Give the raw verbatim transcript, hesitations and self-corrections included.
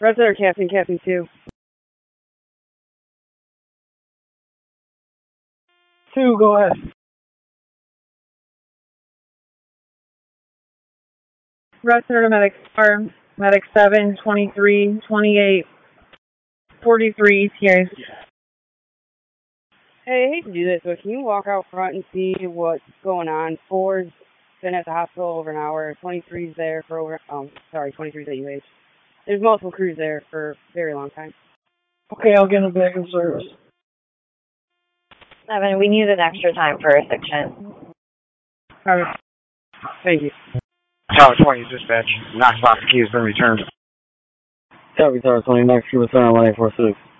Red Center Captain, Captain two. Two, go ahead. Red Center to Medic four, Medic seven, twenty-three, twenty-eight, forty-three, T As. Hey, I hate to do this, but can you walk out front and see what's going on? Four's been at the hospital over an hour. twenty-three's there for over, um, sorry, twenty-three's at U H. There's multiple crews there for a very long time. Okay, I'll get them back in service. Seven, we need an extra time for a section. All right. Thank you. Tower twenty, dispatch. Knox box key has been returned. Copy, Tower twenty, next crew is on one eight four six.